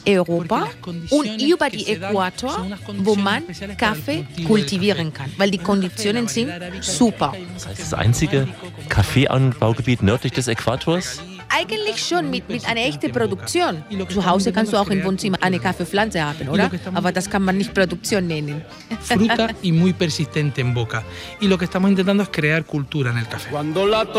Europa und über die Äquator, wo man Kaffee kultivieren kann, weil die Konditionen sind super. Das heißt, das einzige Kaffeeanbaugebiet nördlich des Äquators? Eigentlich schon mit einer echten Produktion. Zu Hause kannst du auch im Wohnzimmer eine Kaffeepflanze haben, oder? Aber das kann man nicht Produktion nennen. Fruta y muy persistente en boca. Y lo que estamos intentando es crear cultura en el café.